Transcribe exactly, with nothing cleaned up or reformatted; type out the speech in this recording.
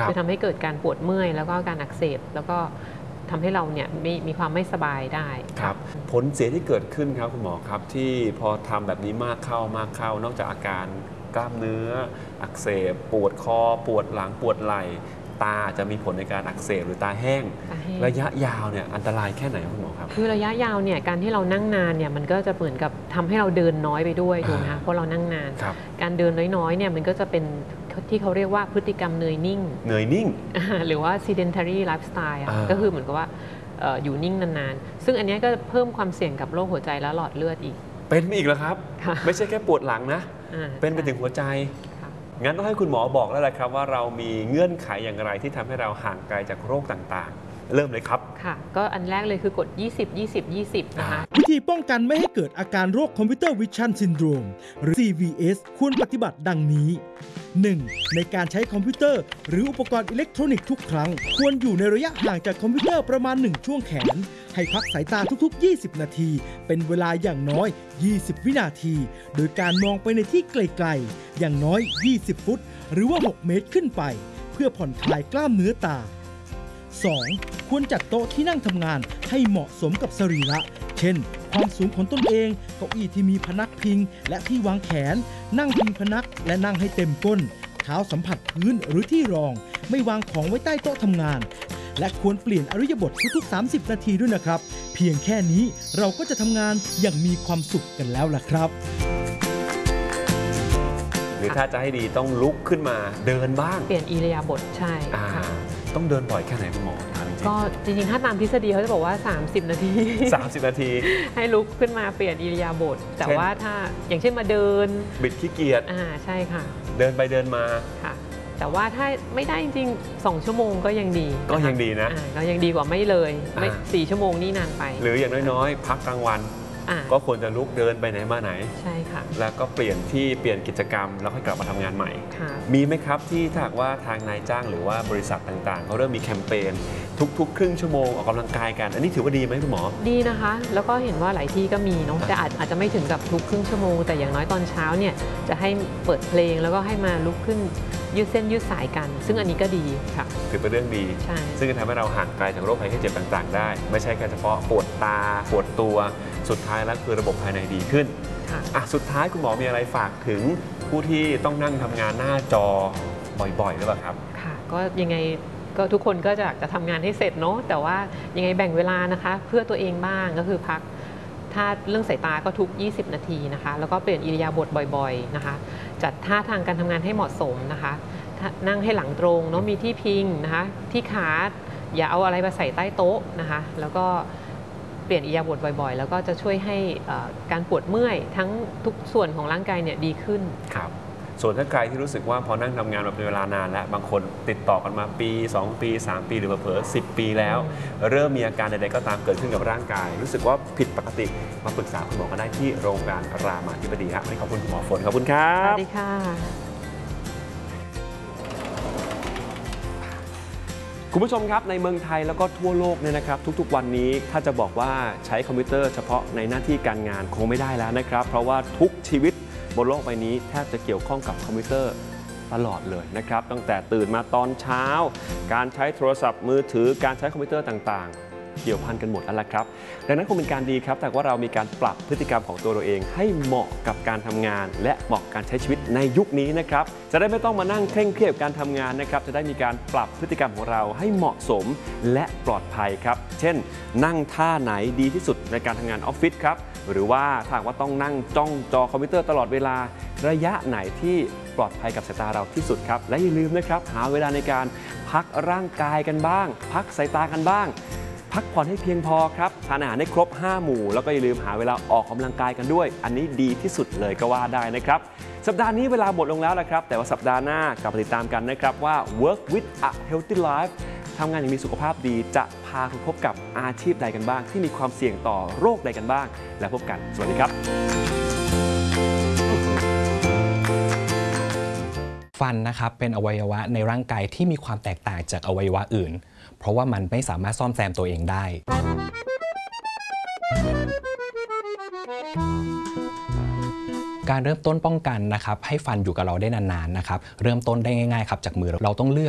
จะทำให้เกิดการปวดเมื่อยแล้วก็การอักเสบแล้วก็ทำให้เราเนี่ยมีมีความไม่สบายได้ครับผลเสียที่เกิดขึ้นครับคุณหมอครับที่พอทำแบบนี้มากเข้ามากเข้านอกจากอาการกล้ามเนื้ออักเสบปวดคอปวดหลังปวดไหล่ตาจะมีผลในการอักเสบหรือตาแห้งระยะยาวเนี่ยอันตรายแค่ไหนคุณหมอครับคือระยะยาวเนี่ยการที่เรานั่งนานเนี่ยมันก็จะเหมือนกับทำให้เราเดินน้อยไปด้วยถูกไหมคะเพราะเรานั่งนานการเดินน้อยๆเนี่ยมันก็จะเป็นที่เขาเรียกว่าพฤติกรรมเนยนิ่งเนยนิ่งหรือว่า sedentary lifestyle ก็คือเหมือนกับว่าอยู่นิ่งนานๆซึ่งอันนี้ก็เพิ่มความเสี่ยงกับโรคหัวใจและหลอดเลือดอีกเป็นอีกแล้วครับไม่ใช่แค่ปวดหลังนะเป็นไปถึงหัวใจงั้นต้องให้คุณหมอบอกแล้วแหละครับว่าเรามีเงื่อนไขอย่างไรที่ทำให้เราห่างไกลจากโรคต่างๆเริ่มเลยครับค่ะก็อันแรกเลยคือกดยี่สิบ ยี่สิบ ยี่สิบนะคะวิธีป้องกันไม่ให้เกิดอาการโรคคอมพิวเตอร์วิชั่นซินโดรมหรือ ซี วี เอส ควรปฏิบัติดังนี้ หนึ่ง. ในการใช้คอมพิวเตอร์หรืออุปกรณ์อิเล็กทรอนิกส์ทุกครั้งควรอยู่ในระยะห่างจากคอมพิวเตอร์ประมาณหนึ่งช่วงแขนให้พักสายตาทุกๆยี่สิบนาทีเป็นเวลาอย่างน้อยยี่สิบวินาทีโดยการมองไปในที่ไกลๆอย่างน้อยยี่สิบฟุตหรือว่าหกเมตรขึ้นไปเพื่อผ่อนคลายกล้ามเนื้อตา สอง. ควรจัดโต๊ะที่นั่งทำงานให้เหมาะสมกับสรีระเช่นความสูงของตนเองเก้าอี้ที่มีพนักพิงและที่วางแขนนั่งพิงพนักและนั่งให้เต็มก้นเท้าสัมผัสพื้นหรือที่รองไม่วางของไว้ใต้โต๊ะทำงานและควรเปลี่ยนอริยบททุกๆสามสิบนาทีด้วยนะครับเพียงแค่นี้เราก็จะทำงานอย่างมีความสุขกันแล้วล่ะครับหรือถ้าจะให้ดีต้องลุกขึ้นมาเดินบ้างเปลี่ยนอิริยาบถใช่ต้องเดินบ่อยแค่ไหนคุณหมอก็จริงๆถ้าตามทฤษฎีเขาจะบอกว่าสามสิบนาทีสามสิบนาทีให้ลุกขึ้นมาเปลี่ยนอิริยาบถแต่ว่าถ้าอย่างเช่นมาเดินบิดขี้เกียจอ่าใช่ค่ะเดินไปเดินมาค่ะแต่ว่าถ้าไม่ได้จริงๆสองชั่วโมงก็ยังดีก็ยังดีนะก็ยังดีกว่าไม่เลยไม่สี่ชั่วโมงนี่นานไปหรืออย่างน้อยๆพักกลางวันก็ควรจะลุกเดินไปไหนมาไหนใช่ค่ะแล้วก็เปลี่ยนที่เปลี่ยนกิจกรรมแล้วค่อยกลับมาทำงานใหม่มีไหมครับที่ถ้าหากว่าทางนายจ้างหรือว่าบริษัทต่างๆเขาเริ่มมีแคมเปญทุกๆครึ่งชั่วโมงออกกำลังกายกันอันนี้ถือว่าดีไหมคุณหมอดีนะคะแล้วก็เห็นว่าหลายที่ก็มีเนาะแต่อาจอาจจะไม่ถึงกับทุกครึ่งชั่วโมงแต่อย่างน้อยตอนเช้าเนี่ยจะให้เปิดเพลงแล้วก็ให้มาลุกขึ้นยืดเส้นยืดสายกันซึ่งอันนี้ก็ดีค่ะถือเป็นเรื่องดีซึ่งจะทำให้เราห่างไกลจากโรคภัยไข้เจ็บต่างๆได้ไม่ใช่แค่เฉพาะปวดตาปวดตัวสุดท้ายแล้วคือระบบภายในดีขึ้นอ่ะสุดท้ายคุณหมอมีอะไรฝากถึงผู้ที่ต้องนั่งทำงานหน้าจอบ่อยๆหรือเปล่าครับค่ะก็ยังไงก็ทุกคนก็จะจะทำงานให้เสร็จเนาะแต่ว่ายังไงแบ่งเวลานะคะเพื่อตัวเองบ้างก็คือพักถ้าเรื่องสายตาก็ทุกยี่สิบนาทีนะคะแล้วก็เปลี่ยนอิริยาบถบ่อยๆนะคะจัดท่าทางการทำงานให้เหมาะสมนะคะนั่งให้หลังตรงเนาะมีที่พิงนะคะที่ขาอย่าเอาอะไรมาใส่ใต้โต๊ะนะคะแล้วก็เปลี่ยนอิริยาบถบ่อยๆแล้วก็จะช่วยให้การปวดเมื่อยทั้งทุกส่วนของร่างกายเนี่ยดีขึ้นครับส่วนถ้าใครที่รู้สึกว่าพอนั่งทำงานมาเป็นเวลานานแล้วบางคนติดต่อกันมาปีสองปีสามปีหรือเผลอสิบปีแล้วเริ่มมีอาการใดๆก็ตามเกิดขึ้นกับร่างกายรู้สึกว่าผิดปกติมาปรึกษาคุณหมอกันได้ที่โรงพยาบาลรามาธิบดีครับวันนี้ขอบคุณคุณหมอฝนขอบคุณครับสวัสดีค่ะคุณผู้ชมครับในเมืองไทยแล้วก็ทั่วโลกเนี่ยนะครับทุกๆวันนี้ถ้าจะบอกว่าใช้คอมพิวเตอร์เฉพาะในหน้าที่การงานคงไม่ได้แล้วนะครับเพราะว่าทุกชีวิตบนโลกใบนี้แทบจะเกี่ยวข้องกับคอมพิวเตอร์ตลอดเลยนะครับตั้งแต่ตื่นมาตอนเช้าการใช้โทรศัพท์มือถือการใช้คอมพิวเตอร์ต่างๆเกี่ยวพันกันหมดแล้วล่ะครับดังนั้นคงเป็นการดีครับแต่ว่าเรามีการปรับพฤติกรรมของตัวเราเองให้เหมาะกับการทำงานและเหมาะการใช้ชีวิตในยุคนี้นะครับจะได้ไม่ต้องมานั่งเคร่งเครียดกับการทำงานนะครับจะได้มีการปรับพฤติกรรมของเราให้เหมาะสมและปลอดภัยครับเช่นนั่งท่าไหนดีที่สุดในการทำงานออฟฟิศครับหรือว่าถ้าว่าต้องนั่งจ้องจอคอมพิวเตอร์ตลอดเวลาระยะไหนที่ปลอดภัยกับสายตาเราที่สุดครับและอย่าลืมนะครับหาเวลาในการพักร่างกายกันบ้างพักสายตากันบ้างพักผ่อนให้เพียงพอครับทานอาหารให้ครบห้าหมู่แล้วก็อย่าลืมหาเวลาออกกำลังกายกันด้วยอันนี้ดีที่สุดเลยก็ว่าได้นะครับสัปดาห์นี้เวลาหมดลงแล้วนะครับแต่ว่าสัปดาห์หน้ากลับมาติดตามกันนะครับว่า Work with a Healthy Life ทำงานอย่างมีสุขภาพดีจะพาคุณพบกับอาชีพใดกันบ้างที่มีความเสี่ยงต่อโรคใดกันบ้างแล้วพบกันสวัสดีครับฟันนะครับเป็นอวัยวะในร่างกายที่มีความแตกต่างจากอวัยวะอื่นเพราะว่ามันไม่สามารถซ่อมแซมตัวเองได้การเริ่มต้นป้องกันนะครับให้ฟันอยู่กับเราได้นานๆนะครับเริ่มต้นได้ง่ายๆครับจากมือเราต้องเลือก